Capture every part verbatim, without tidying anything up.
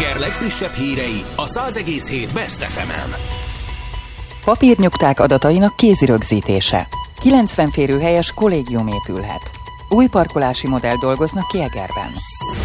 Eger legfrissebb hírei a száz egész hét Best ef emen. Papírnyugták adatainak kézi rögzítése. kilencven férőhelyes kollégium épülhet. Új parkolási modell dolgoznak ki Egerben.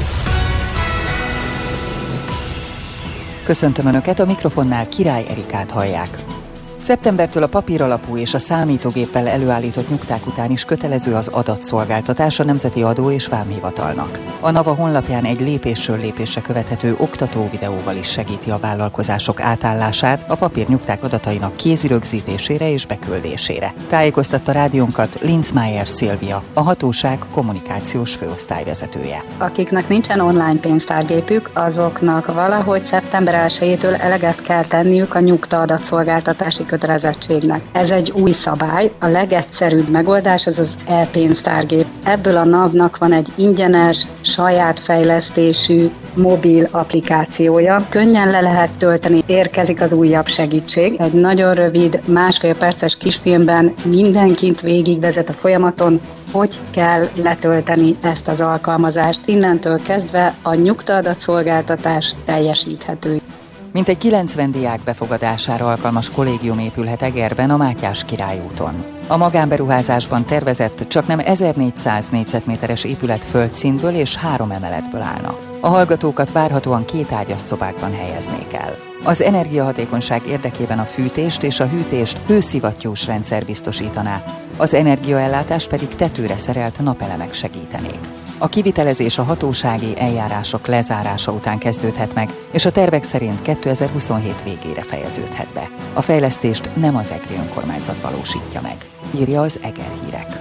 Köszöntöm Önöket, a mikrofonnál Király Erikát hallják. Szeptembertől a papír alapú és a számítógéppel előállított nyugták után is kötelező az adatszolgáltatás a Nemzeti Adó- és Vámhivatalnak. A NAVA honlapján egy lépésről lépésre követhető oktató videóval is segíti a vállalkozások átállását a papírnyugták adatainak kézi rögzítésére és beküldésére. Tájékoztatta rádiónkat Linzmeier Szilvia, a hatóság kommunikációs főosztályvezetője. Akiknek nincsen online pénztárgépük, azoknak valahogy szeptember elsejétől eleget kell tenniük a nyugta adatszolgáltatási kötelezettségnek. Ez egy új szabály, a legegyszerűbb megoldás az az e-pénztárgép. Ebből a NAV-nak van egy ingyenes, saját fejlesztésű mobil applikációja. Könnyen le lehet tölteni, érkezik az újabb segítség. Egy nagyon rövid, másfél perces kisfilmben mindenkit végigvezet a folyamaton, hogy kell letölteni ezt az alkalmazást. Innentől kezdve a nyugta adatszolgáltatás teljesíthető. Mintegy kilencven diák befogadására alkalmas kollégium épülhet Egerben a Mátyás Király úton. A magánberuházásban tervezett csaknem ezernégyszáz négyzetméteres épület földszintből és három emeletből állna. A hallgatókat várhatóan két ágyas szobákban helyeznék el. Az energiahatékonyság érdekében a fűtést és a hűtést hőszivattyús rendszer biztosítaná, az energiaellátás pedig tetőre szerelt napelemek segítenék. A kivitelezés a hatósági eljárások lezárása után kezdődhet meg, és a tervek szerint kétezer-huszonhét végére fejeződhet be. A fejlesztést nem az egri önkormányzat valósítja meg, írja az Eger Hírek.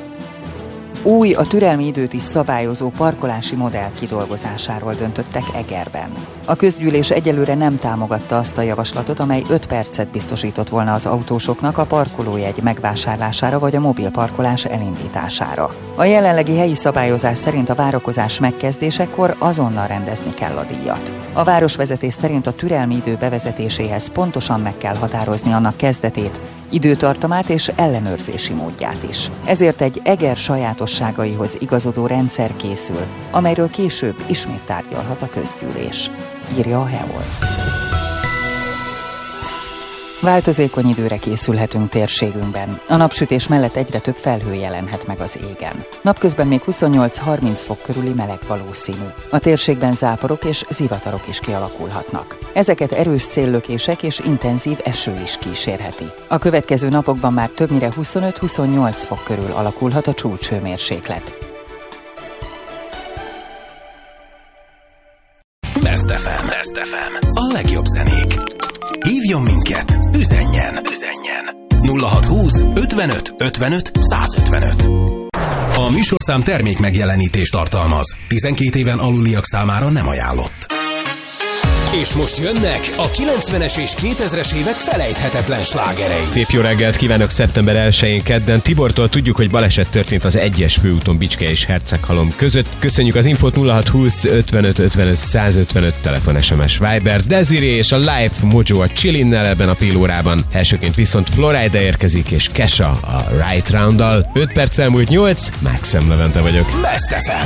Új, a türelmi időt is szabályozó parkolási modell kidolgozásáról döntöttek Egerben. A közgyűlés egyelőre nem támogatta azt a javaslatot, amely öt percet biztosított volna az autósoknak a parkolójegy megvásárlására vagy a mobil parkolás elindítására. A jelenlegi helyi szabályozás szerint a várakozás megkezdésekor azonnal rendezni kell a díjat. A városvezetés szerint a türelmi idő bevezetéséhez pontosan meg kell határozni annak kezdetét, időtartamát és ellenőrzési módját is. Ezért egy Eger sajátosságaihoz igazodó rendszer készül, amelyről később ismét tárgyalhat a közgyűlés, írja a Heol. Változékony időre készülhetünk térségünkben. A napsütés mellett egyre több felhő jelenhet meg az égen. Napközben még huszonnyolc-harminc fok körüli meleg valószínű. A térségben záporok és zivatarok is kialakulhatnak. Ezeket erős széllökések és intenzív eső is kísérheti. A következő napokban már többnyire huszonöt-huszonnyolc fok körül alakulhat a csúcshőmérséklet. Best ef em. Best ef em. A legjobb zenék. Hívjon minket, üzenjen, üzenjen. nulla hatszázhúsz ötvenöt ötvenöt százötvenöt. A műsorszám termék megjelenítést tartalmaz. tizenkét éven aluliak számára nem ajánlott. És most jönnek a kilencvenes és kétezres évek felejthetetlen slágerei. Szép jó reggelt kívánok szeptember elsején kedden. Tibortól tudjuk, hogy baleset történt az egyes főúton Bicske és Herceghalom között. Köszönjük az infót. Nulla hatszázhúsz ötvenöt ötvenöt százötvenöt, telefon, es em es, Viber. Desiree és a Life Mojo a Chillinnel ebben a pillórában. Elsőként viszont Florida érkezik és Kesha a Right Rounddal. öt perc elmúlt nyolc, Maxem Levente vagyok. Best ef em.